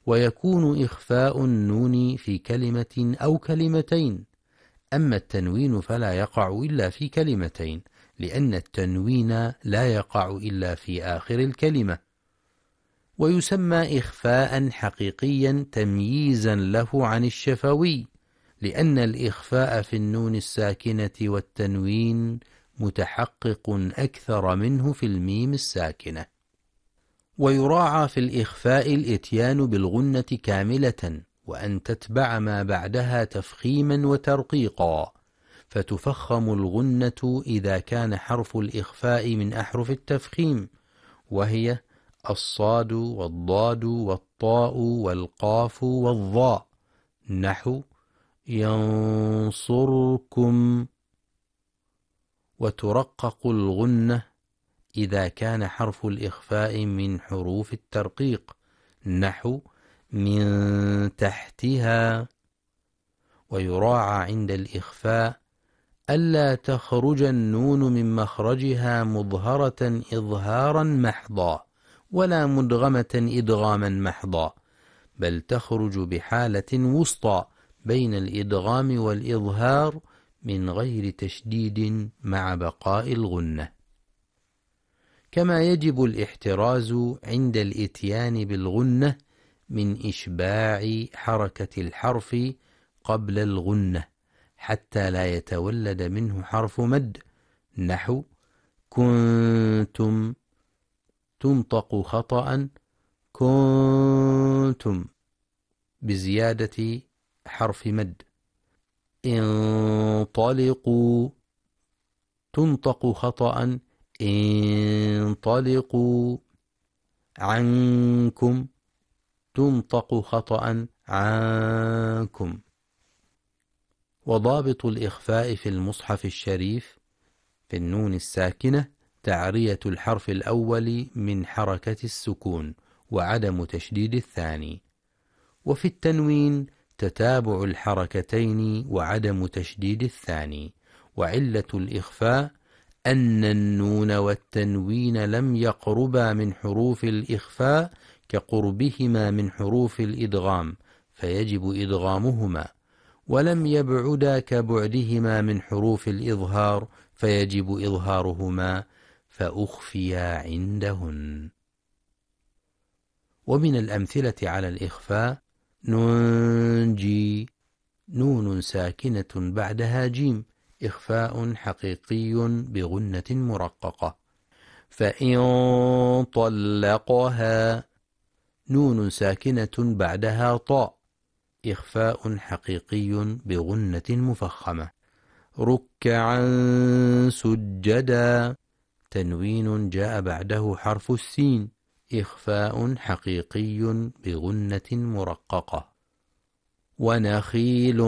ويكون إخفاء النون في كلمة أو كلمتين. أما التنوين فلا يقع إلا في كلمتين، لأن التنوين لا يقع إلا في آخر الكلمة. ويسمى إخفاء حقيقيا تمييزا له عن الشفوي، لأن الإخفاء في النون الساكنة والتنوين متحقق أكثر منه في الميم الساكنة. ويراعى في الإخفاء الإتيان بالغنة كاملة، وأن تتبع ما بعدها تفخيما وترقيقا، فتفخم الغنة إذا كان حرف الإخفاء من أحرف التفخيم، وهي الصاد والضاد والطاء والقاف والظاء، نحو ينصركم. وترقق الغنة إذا كان حرف الإخفاء من حروف الترقيق، نحو من تحتها. ويراعى عند الإخفاء ألا تخرج النون من مخرجها مظهرة إظهارا محضا، ولا مدغمة إدغاما محضا، بل تخرج بحالة وسطى بين الإدغام والإظهار من غير تشديد مع بقاء الغنة. كما يجب الاحتراز عند الإتيان بالغنة من إشباع حركة الحرف قبل الغنة حتى لا يتولد منه حرف مد، نحو كنتم، تنطق خطأ كنتم بزيادة حرف مد. انطلقوا، تنطق خطأ انطلقوا. عنكم، تنطق خطأ عنكم. وضابط الإخفاء في المصحف الشريف في النون الساكنة تعرية الحرف الأول من حركة السكون وعدم تشديد الثاني، وفي التنوين تتابع الحركتين وعدم تشديد الثاني. وعلة الإخفاء أن النون والتنوين لم يقربا من حروف الإخفاء كقربهما من حروف الإدغام فيجب إدغامهما، ولم يبعدا كبعدهما من حروف الإظهار فيجب إظهارهما، فأخفيا عندهن. ومن الأمثلة على الإخفاء ننجي، نون ساكنة بعدها جيم، إخفاء حقيقي بغنة مرققة. فإن طلقها، نون ساكنة بعدها طاء، إخفاء حقيقي بغنة مفخمة. ركعا سجدا، تنوين جاء بعده حرف السين، إخفاء حقيقي بغنة مرققة. ونخيل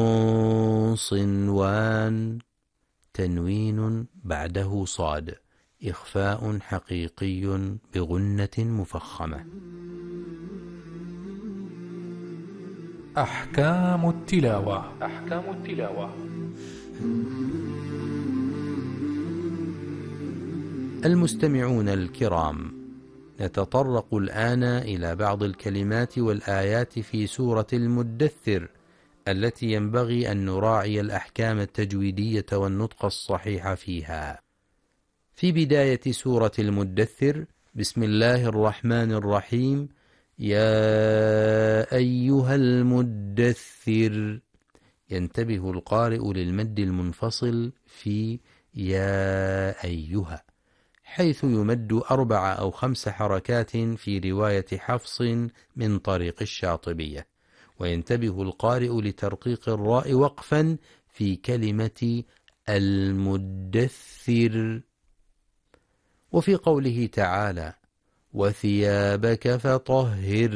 صنوان، تنوين بعده صاد، إخفاء حقيقي بغنة مفخمة. أحكام التلاوة. المستمعون الكرام، نتطرق الآن إلى بعض الكلمات والآيات في سورة المدثر التي ينبغي أن نراعي الأحكام التجويدية والنطق الصحيح فيها. في بداية سورة المدثر بسم الله الرحمن الرحيم يا أيها المدثر، ينتبه القارئ للمد المنفصل في يا أيها، حيث يمد 4 أو 5 حركات في رواية حفص من طريق الشاطبية، وينتبه القارئ لترقيق الراء وقفا في كلمة المدثر. وفي قوله تعالى وثيابك فطهر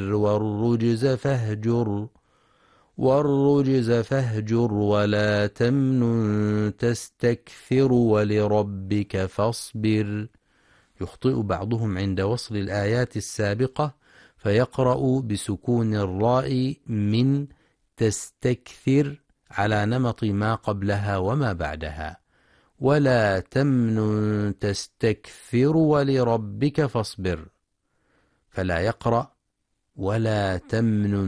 والرجز فاهجر ولا تمنن تستكثر ولربك فاصبر، يخطئ بعضهم عند وصل الآيات السابقة فيقرأ بسكون الراء من تستكثر على نمط ما قبلها وما بعدها، ولا تمنن تستكثر ولربك فاصبر، فلا يقرأ ولا تمنن